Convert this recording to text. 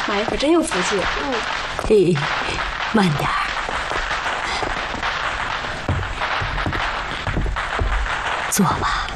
妈呀，可真有福气。 嘿，慢点儿，坐吧。